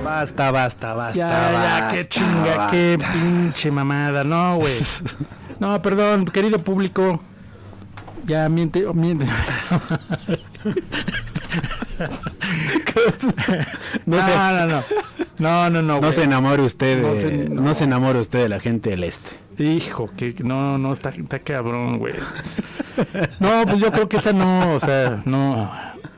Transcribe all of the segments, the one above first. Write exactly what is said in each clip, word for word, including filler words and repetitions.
basta, basta, basta. Ya, basta, ya, qué chinga, basta. qué pinche mamada. No, güey. No, perdón, querido público. Ya, miente, miente. no, no, se, no, no. No, no, no. No se enamore usted, no, de, se, no. no se enamore usted de la gente del este. Hijo, que no, no, está, está cabrón, güey. No, pues yo creo que esa no, o sea, no,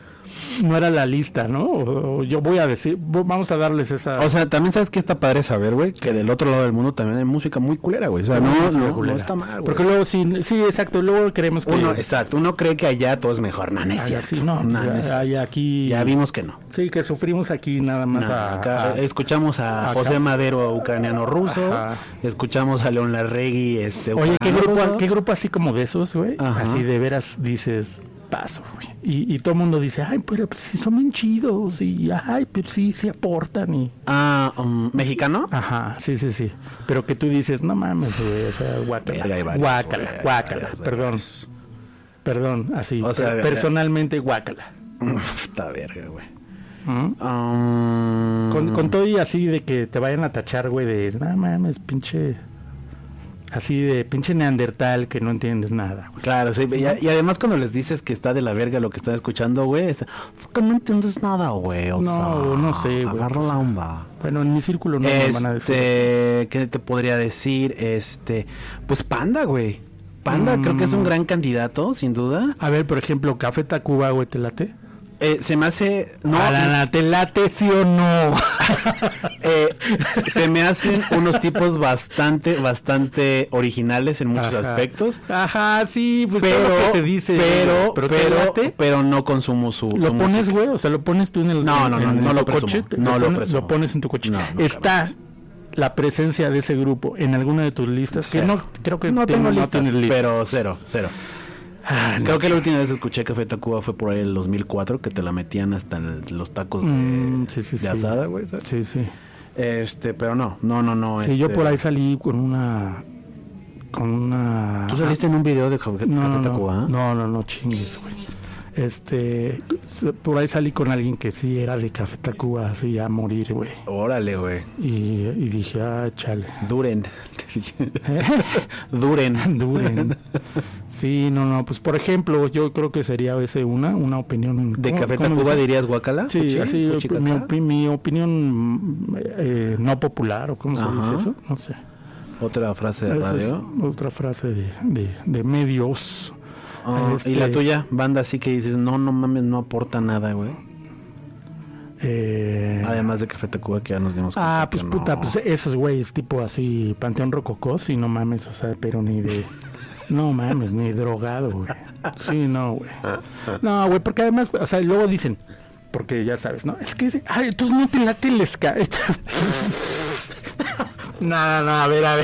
no era la lista, ¿no? O, o yo voy a decir, vamos a darles esa... O sea, también sabes que está padre saber, güey, que del otro lado del mundo también hay música muy culera, güey. O sea, no, no, no, no está mal, güey. Porque luego sí, sí, exacto, luego creemos que... Uno, exacto, uno cree que allá todo es mejor, no, no es cierto. Sí, no, no, ya, no es cierto. ya, aquí... Ya vimos que no. Sí, que sufrimos aquí nada más no, a, acá a... Escuchamos a acá. José Madero, ucraniano-ruso, Ajá. escuchamos a León Larregui, este... Oye, ¿qué grupo, ruso? ¿qué grupo así como de esos, güey? Ajá. Así de veras dices... paso, güey. Y, y todo el mundo dice, ay, pero pues, sí son bien chidos y, ay, pues sí, sí aportan y... Ah, um, ¿mexicano? Ajá, sí, sí, sí. Pero que tú dices, no mames, güey, o sea, guácala, Verga, hay varios, guácala, güey, hay guácala, varios, hay perdón, varios. perdón, así, O sea, per- personalmente guácala. Está verga, güey. ¿Mm? Um... Con, con todo y así de que te vayan a tachar, güey, de, no mames, pinche... Así de pinche neandertal que no entiendes nada. Güey. Claro, sí. Y, y además cuando les dices que está de la verga lo que están escuchando, güey, es que no entiendes nada, güey. O No, sea, no sé, güey. Agarra Pues, la onda. Bueno, en mi círculo no me van a decir. Este, ¿qué te podría decir? Este, pues Panda, güey. Panda Mm. creo que es un gran candidato, sin duda. A ver, por ejemplo, Café Tacuba, güey, ¿te late? Eh, se me hace... No, A la, la, ¿te late sí o no? eh, se me hacen unos tipos bastante, bastante originales en muchos Ajá. aspectos. Ajá, sí, pues Pero, todo lo que se dice. pero, pero, ¿te pero, late? pero no consumo su, Lo su pones, música. güey, o sea, lo pones tú en el No, no, no, en, en no tu lo presumo, coche, te- no lo lo pones- presumo. lo pones en tu coche. No, no, Está realmente. la presencia de ese grupo en alguna de tus listas, Cero. que no creo que no te- tengo no listas, tienes listas. pero cero, cero. Ah, no. Creo que la última vez que escuché Café Tacuba fue por ahí el dos mil cuatro, que te la metían hasta el- los tacos de, Mm, sí, sí, de sí. asada, güey, ¿sabes? Sí, sí. Este, pero no, no, no, no. Sí, este... yo por ahí salí con una con una ¿Tú saliste en un video de Café, no, Café no, Tacuba? no, no, no, no chingues, güey. Este, s- por ahí salí con alguien que sí era de Café Tacuba, así a morir, güey. Órale, güey. Y, y dije, ah, chale. Duren. Duren. Duren. Sí, no, no, pues por ejemplo, yo creo que sería ese una, una opinión. ¿De ¿cómo- Café cómo Tacuba dice? dirías guacala? Sí, ¿Fuchi? así, ¿Fuchi mi, caca? opi- mi opinión eh, no popular, o cómo se Ajá. dice eso, no sé. Otra frase de Esa es radio. otra frase de, de, de medios. Ah, Este- ¿Y la tuya? Banda así que dices, no, no mames, no aporta nada, güey. Eh, Además de Café Tacuba, que ya nos dimos ah, cuenta pues que puta, no. pues esos güeyes tipo así, Panteón Rococó, sí, no mames, o sea, pero ni de... No mames, ni drogado, güey. Sí, no, güey. No, güey, porque además, o sea, luego dicen, porque ya sabes, ¿no? Es que, ay, entonces no te late el ska. No, no, a ver, a ver.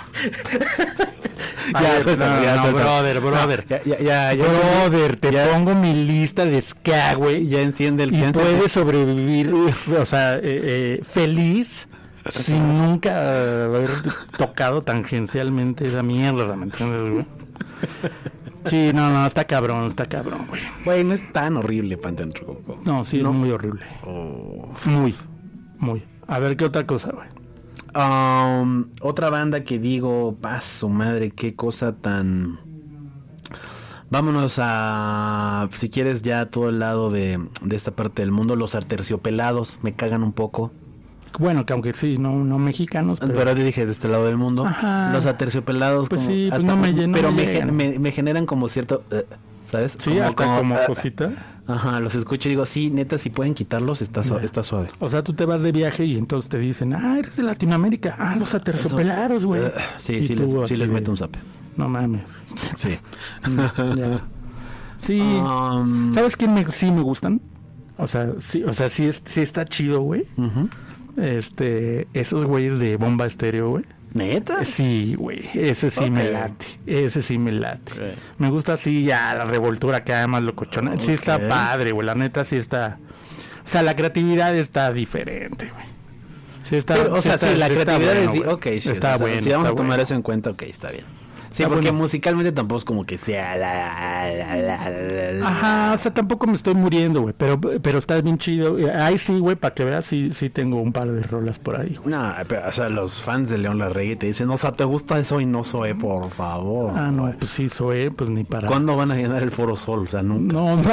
A Ya, ver, suéltalo, no, ya, no, suéltalo. brother, brother. Ya, ya, ya, ya, Brother, te ya- pongo mi lista de ska, güey. ya enciende el Y piano. puedes sobrevivir, o sea, eh, eh, feliz sin nunca haber tocado tangencialmente esa mierda, ¿me entiendes, güey? Sí, no, no, está cabrón, está cabrón, güey. Güey, no es tan horrible Panteón Rococó. No, sí, No. es muy horrible. Oh. Muy, muy. A ver, ¿qué otra cosa, güey? Um, otra banda que digo, paso madre, qué cosa tan... Vámonos a, si quieres, ya a todo el lado de, de esta parte del mundo. Los Aterciopelados me cagan un poco. Bueno, que aunque sí, no, no mexicanos, pero... Pero te dije, de este lado del mundo. Ajá. Los Aterciopelados Pues como sí, pues no me llenan, pero no me, me gen- llegan. me, me generan como cierto... uh, ¿sabes? Sí, hasta como uh, cosita. Ajá, los escucho y digo, sí, neta, si pueden quitarlos, está, su- Ya. está suave. O sea, tú te vas de viaje y entonces te dicen, ah, eres de Latinoamérica. Ah, los aterciopelados, güey. Uh, sí, Y sí, tú les, sí así les de, meto un zape. No mames. Sí. Ya. Sí. Um, ¿Sabes quién me, sí me gustan? O sea, sí, o sea, sí, es, sí está chido, güey. ujú. Este, esos güeyes de Bomba Estéreo, güey. ¿Neta? Sí, güey, ese sí Ok. me late, ese sí me late. Ok. Me gusta así ya la revoltura que además locochona. Sí está Ok. padre, güey, la neta sí está... O sea, la creatividad está diferente, güey. Sí está, Pero, o sí sea, está- sí, la sí está creatividad bueno, es... di- güey. Ok, sí. Está o sea, bueno, si vamos está a tomar bueno. eso en cuenta, ok, está bien. Sí, Está porque bueno. musicalmente tampoco es como que sea la, la, la, la, la. Ajá, o sea, tampoco me estoy muriendo, güey, pero, pero está bien chido. Ahí sí, güey, para que veas, sí, sí tengo un par de rolas por ahí, güey. No, pero, o sea, los fans de León Larregui te dicen, o sea, ¿te gusta eso y no Zoé, por favor? Ah, no, güey. pues sí, Zoé, pues ni para... ¿Cuándo van a llenar el Foro Sol? O sea, nunca. No, no.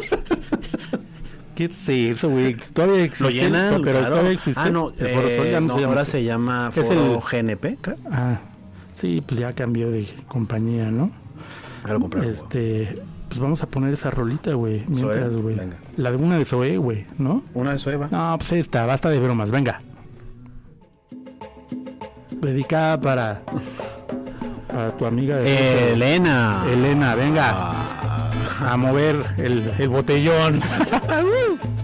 ¿Qué es eso, güey? Todavía existe. Lo llenan, pero claro. todavía existe. Ah, no, el Foro Sol eh, ya no, no, se llama ahora así. se llama Es Foro el- G N P, creo. Ah, sí, pues ya cambió de compañía, ¿no? Ya lo compré. Este, pues vamos a poner esa rolita, güey. Zoé, Mientras, güey. venga. La de una de Zoé, güey, ¿no? Una de Zoé, va. No, pues esta, basta de bromas, venga. Dedicada para... Para tu amiga de... Elena. Elena, venga. Ah. A mover el, el botellón.